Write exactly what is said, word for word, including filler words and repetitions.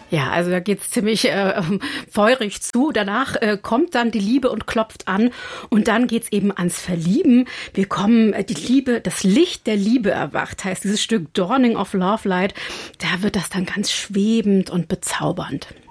Ja, also da geht's ziemlich äh, feurig zu. Danach äh, kommt dann die Liebe und klopft an und dann geht's eben ans Verlieben. Wir kommen, äh, die Liebe, das Licht der Liebe erwacht, heißt dieses Stück Dawning of Love Light. Da wird das dann ganz schwebend und bezaubernd.